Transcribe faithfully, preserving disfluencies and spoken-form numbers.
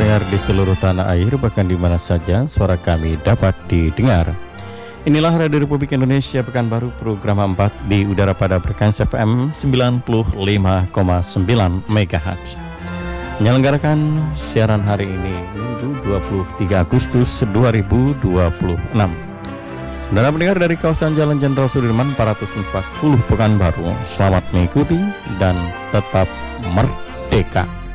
pendengar di seluruh tanah air, bahkan di mana saja suara kami dapat didengar. Inilah Radio Republik Indonesia Pekanbaru, program empat di udara pada frekuensi F M sembilan puluh lima koma sembilan megahertz. Menyelenggarakan siaran hari ini Minggu dua puluh tiga Agustus dua ribu dua puluh enam. Saudara pendengar dari kawasan Jalan Jenderal Sudirman empat ratus empat puluh Pekanbaru, selamat mengikuti dan tetap merdeka.